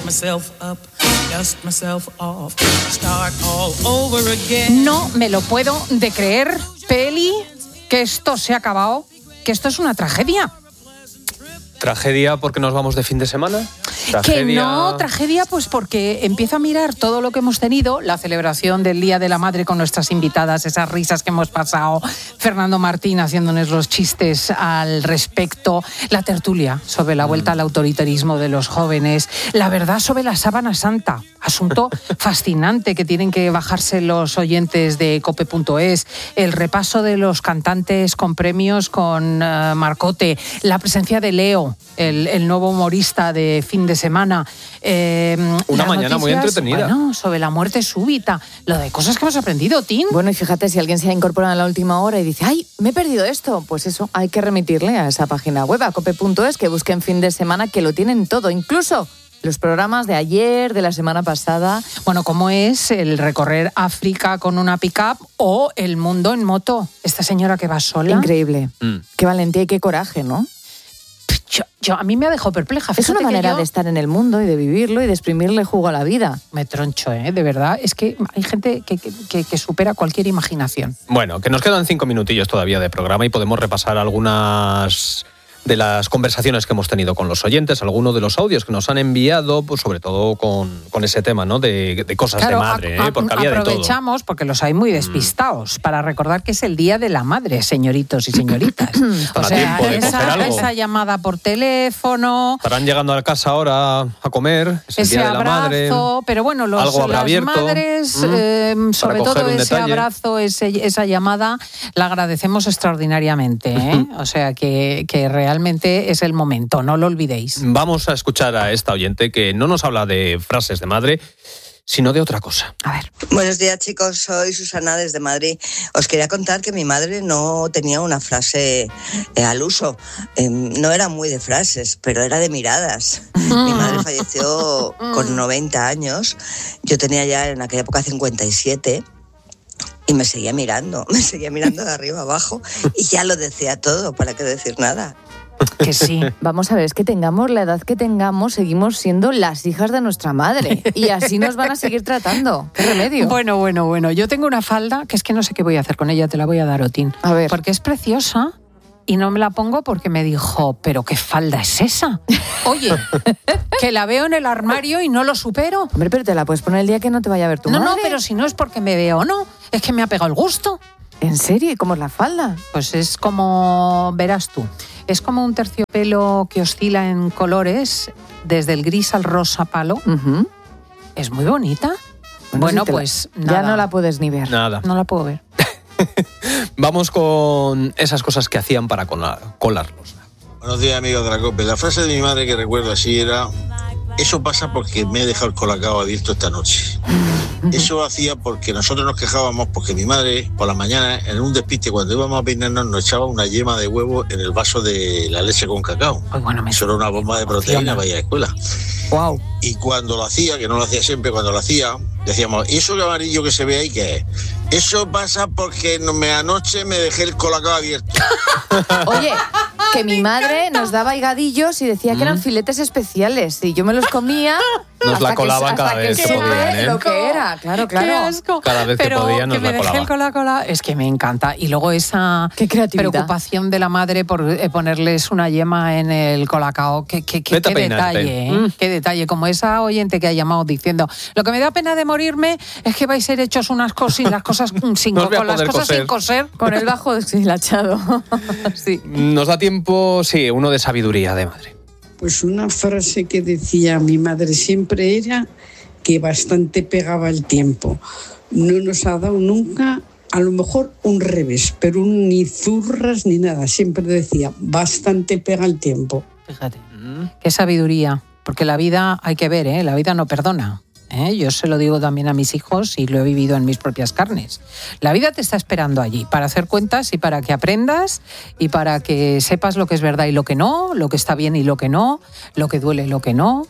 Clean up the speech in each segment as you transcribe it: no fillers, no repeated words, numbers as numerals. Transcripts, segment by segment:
No me lo puedo de creer, Peli, que esto se ha acabado, que esto es una tragedia. ¿Tragedia porque nos vamos de fin de semana? ¿Tragedia? Que no, tragedia pues porque empiezo a mirar todo lo que hemos tenido, la celebración del Día de la Madre con nuestras invitadas, esas risas que hemos pasado, Fernando Martín haciéndonos los chistes al respecto, la tertulia sobre la vuelta al autoritarismo de los jóvenes, la verdad sobre la sábana santa, asunto fascinante que tienen que bajarse los oyentes de cope.es, el repaso de los cantantes con premios con Marcote, la presencia de Leo, el nuevo humorista de fin de semana. Una mañana muy entretenida. Bueno, sobre la muerte súbita, lo de cosas que hemos aprendido, Tim. Bueno, y fíjate, si alguien se ha incorporado en la última hora y dice, ¡ay, me he perdido esto! Pues eso, hay que remitirle a esa página web, a cope.es, que busquen fin de semana, que lo tienen todo, incluso los programas de ayer, de la semana pasada. Bueno, como es el recorrer África con una pick-up o el mundo en moto. Esta señora que va sola. Increíble. Qué valentía y qué coraje, ¿no? A mí me ha dejado perpleja. Es una manera de estar en el mundo y de vivirlo y de exprimirle jugo a la vida. Me troncho, de verdad. Es que hay gente que supera cualquier imaginación. Bueno, que nos quedan 5 minutillos todavía de programa y podemos repasar algunas de las conversaciones que hemos tenido con los oyentes, algunos de los audios que nos han enviado, pues sobre todo con ese tema, ¿no? De cosas de madre, porque había de todo. Aprovechamos, porque los hay muy despistados, para recordar que es el Día de la Madre, señoritos y señoritas. O sea, esa llamada por teléfono. Estarán llegando a casa ahora a comer, es el ese Día de abrazo, la Madre. Pero bueno, las madres, sobre todo ese abrazo, esa llamada, la agradecemos extraordinariamente, O sea, que realmente es el momento, no lo olvidéis. Vamos a escuchar a esta oyente que no nos habla de frases de madre, sino de otra cosa. A ver. Buenos días, chicos, soy Susana desde Madrid. Os quería contar que mi madre no tenía una frase al uso. No era muy de frases, pero era de miradas. Mi madre falleció con 90 años. Yo tenía ya en aquella época 57. Y me seguía mirando de arriba abajo y ya lo decía todo, ¿para qué decir nada? Que sí. Vamos a ver, es que tengamos la edad que tengamos, seguimos siendo las hijas de nuestra madre y así nos van a seguir tratando. ¿Qué remedio? Bueno, yo tengo una falda que es que no sé qué voy a hacer con ella, te la voy a dar, Otín. A ver. Porque es preciosa. Y no me la pongo porque me dijo, ¿pero qué falda es esa? Oye, que la veo en el armario y no lo supero. Hombre, pero te la puedes poner el día que no te vaya a ver tu madre. No, pero si no es porque me veo, no. Es que me ha pegado el gusto. ¿En serio? ¿Y cómo es la falda? Pues es como, verás tú, es como un terciopelo que oscila en colores, desde el gris al rosa palo. Uh-huh. Es muy bonita. Bueno, pues nada. Ya no la puedes ni ver. Nada. No la puedo ver. Vamos con esas cosas que hacían para colarlos. Buenos días, amigos de la COPE. La frase de mi madre que recuerdo así era: eso pasa porque me he dejado el colacao abierto esta noche. Eso hacía porque nosotros nos quejábamos porque mi madre por la mañana en un despiste cuando íbamos a peinarnos nos echaba una yema de huevo en el vaso de la leche con cacao. Eso era una bomba de proteína para ir a la escuela. Wow. Y cuando lo hacía, que no lo hacía siempre, cuando lo hacía, decíamos, ¿y eso de amarillo que se ve ahí qué es? Eso pasa porque anoche me dejé el colacao abierto. Oye, que mi madre nos daba higadillos y decía que eran filetes especiales y yo me los comía. Nos la colaba cada vez que podían, lo que era, claro. Qué asco. Cada vez que podía nos la colaba. El cola, es que me encanta. Y luego esa preocupación de la madre por ponerles una yema en el colacao. Qué detalle, ¿eh? Qué detalle. Como esa oyente que ha llamado diciendo, lo que me da pena de morirme es que vais a ser hechos unas cosas y las cosas sin coser. Con el bajo deshilachado. Sí. Nos da tiempo, sí, uno de sabiduría de madre. Pues una frase que decía mi madre siempre era que bastante pegaba el tiempo. No nos ha dado nunca, a lo mejor un revés, pero ni zurras ni nada. Siempre decía, bastante pega el tiempo. Fíjate, qué sabiduría. Porque la vida hay que ver, la vida no perdona. Yo se lo digo también a mis hijos y lo he vivido en mis propias carnes. La vida te está esperando allí para hacer cuentas y para que aprendas y para que sepas lo que es verdad y lo que no, lo que está bien y lo que no, lo que duele y lo que no.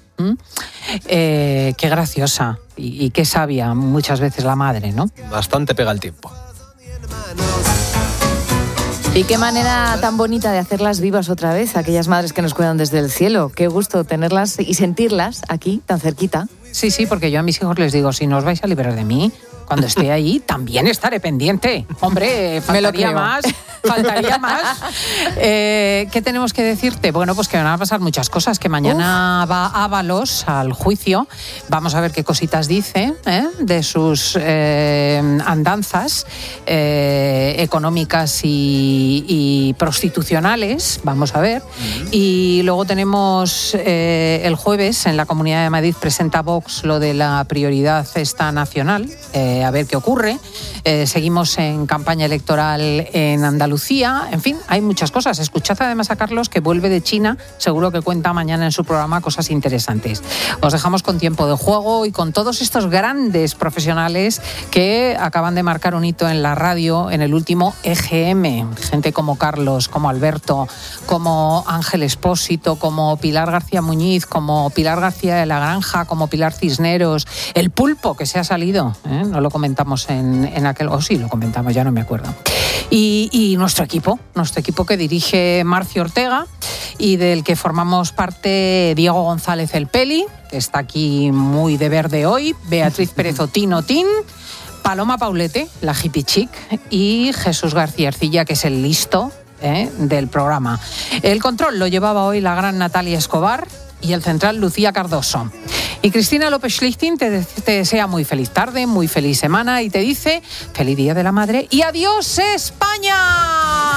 Qué graciosa y qué sabia muchas veces la madre, ¿no? Bastante pega el tiempo. Y qué manera tan bonita de hacerlas vivas otra vez, aquellas madres que nos cuidan desde el cielo. Qué gusto tenerlas y sentirlas aquí, tan cerquita. Sí, porque yo a mis hijos les digo, si no os vais a liberar de mí, cuando esté ahí también estaré pendiente. Hombre, faltaría más. ¿Qué tenemos que decirte? Bueno, pues que van a pasar muchas cosas, que mañana va Ábalos al juicio. Vamos a ver qué cositas dice de sus andanzas económicas y prostitucionales. Vamos a ver. Y luego tenemos el jueves en la Comunidad de Madrid presenta Vox lo de la prioridad esta nacional. A ver qué ocurre. Seguimos en campaña electoral en Andalucía. En fin, hay muchas cosas. Escuchad además a Carlos, que vuelve de China. Seguro que cuenta mañana en su programa cosas interesantes. Os dejamos con tiempo de juego y con todos estos grandes profesionales que acaban de marcar un hito en la radio en el último EGM. Gente como Carlos, como Alberto, como Ángel Espósito, como Pilar García Muñiz, como Pilar García de la Granja, como Pilar Cisneros, el Pulpo, que se ha salido, no lo comentamos en aquel... sí, lo comentamos, ya no me acuerdo. Y nuestro equipo que dirige Marcio Ortega y del que formamos parte Diego González el Peli, que está aquí muy de verde hoy, Beatriz Pérez Otín, Paloma Paulete, la hippie chic, y Jesús García Ercilla, que es el listo del programa. El control lo llevaba hoy la gran Natalia Escobar y el central Lucía Cardoso. Y Cristina López Schlichting te desea muy feliz tarde, muy feliz semana y te dice feliz Día de la Madre y adiós España.